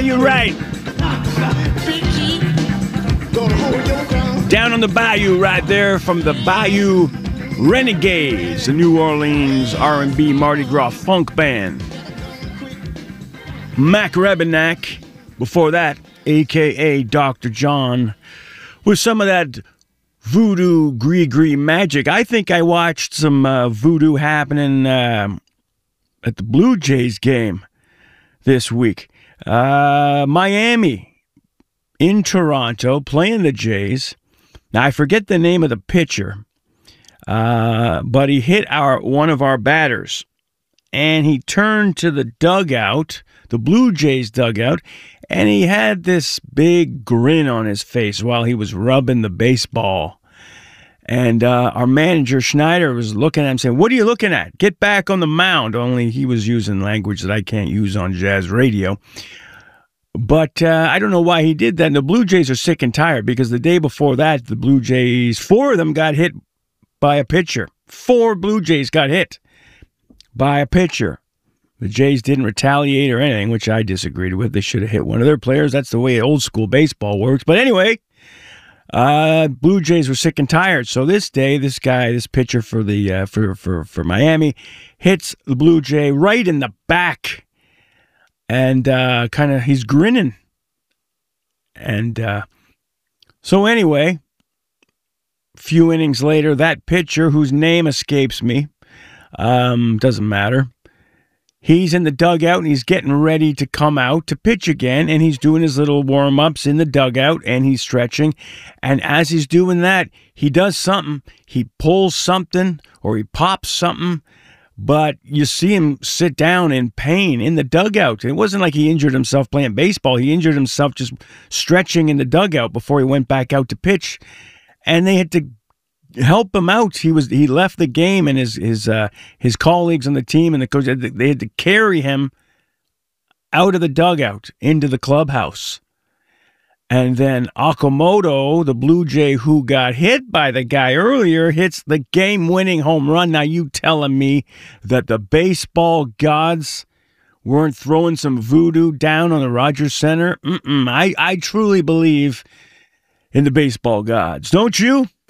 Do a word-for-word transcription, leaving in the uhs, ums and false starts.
You're right. Down on the bayou right there from the Bayou Renegades, the New Orleans R and B Mardi Gras funk band. Mac Rebenak, before that, a k a. Doctor John, with some of that voodoo gree-gree magic. I think I watched some uh, voodoo happening uh, at the Blue Jays game this week. Uh, Miami in Toronto playing the Jays. Now, I forget the name of the pitcher, uh, but he hit our one of our batters, and he turned to the dugout, the Blue Jays dugout, and he had this big grin on his face while he was rubbing the baseball. And uh, our manager, Schneider, was looking at him saying, "What are you looking at? Get back on the mound." Only he was using language that I can't use on jazz radio. But uh, I don't know why he did that. And the Blue Jays are sick and tired because the day before that, the Blue Jays, four of them got hit by a pitcher. Four Blue Jays got hit by a pitcher. The Jays didn't retaliate or anything, which I disagreed with. They should have hit one of their players. That's the way old school baseball works. But anyway, uh, Blue Jays were sick and tired. So this day, this guy, this pitcher for the uh, for for for Miami, hits the Blue Jay right in the back. And uh, kind of, he's grinning. And uh, so anyway, a few innings later, that pitcher, whose name escapes me, um, doesn't matter, he's in the dugout and he's getting ready to come out to pitch again. And he's doing his little warm-ups in the dugout and he's stretching. And as he's doing that, he does something. He pulls something or he pops something. But you see him sit down in pain in the dugout. It wasn't like he injured himself playing baseball. He injured himself just stretching in the dugout before he went back out to pitch. And they had to help him out. He was he left the game, and his his uh, his colleagues on the team and the coach, they had to carry him out of the dugout into the clubhouse. And then Okamoto, the Blue Jay who got hit by the guy earlier, hits the game-winning home run. Now, you telling me that the baseball gods weren't throwing some voodoo down on the Rogers Center? Mm-mm. I, I truly believe in the baseball gods. Don't you?